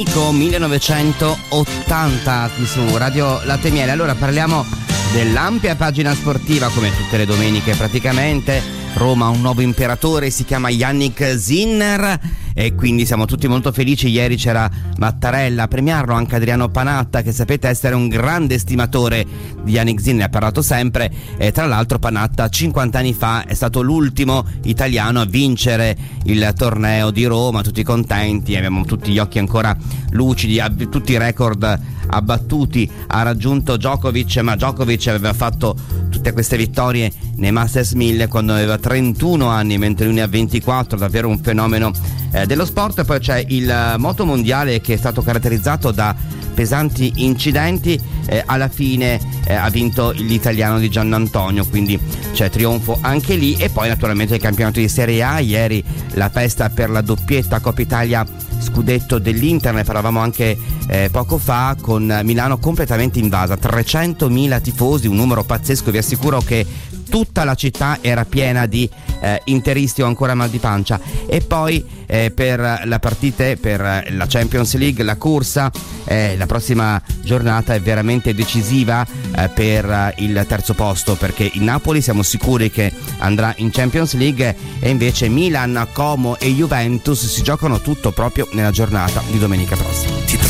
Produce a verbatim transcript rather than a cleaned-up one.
millenovecentottanta qui su Radio Latte e Miele. Allora parliamo dell'ampia pagina sportiva, come tutte le domeniche praticamente. Roma ha un nuovo imperatore, si chiama Jannik Sinner e quindi siamo tutti molto felici. Ieri c'era Mattarella a premiarlo, anche Adriano Panatta, che sapete essere un grande stimatore di Jannik Sinner, ha parlato sempre, e tra l'altro Panatta cinquanta anni fa è stato l'ultimo italiano a vincere il torneo di Roma, tutti contenti, abbiamo tutti gli occhi ancora lucidi, tutti i record abbattuti ha raggiunto Djokovic, ma Djokovic aveva fatto tutte queste vittorie nei Masters mille quando aveva trentuno anni, mentre lui ne ha ventiquattro, davvero un fenomeno eh, dello sport. Poi c'è il moto mondiale che è stato caratterizzato da pesanti incidenti, eh, alla fine eh, ha vinto l'italiano di Giannantonio, quindi c'è trionfo anche lì. E poi naturalmente il campionato di Serie A, ieri la festa per la doppietta Coppa Italia scudetto dell'Inter, ne parlavamo anche eh, poco fa, con Milano completamente invasa, trecentomila tifosi, un numero pazzesco. Vi assicuro che tutta la città era piena di eh, interisti o ancora mal di pancia. E poi eh, per la partita, per la Champions League, la corsa, eh, la prossima giornata è veramente decisiva eh, per il terzo posto, perché il Napoli siamo sicuri che andrà in Champions League, e invece Milan, Como e Juventus si giocano tutto proprio nella giornata di domenica prossima.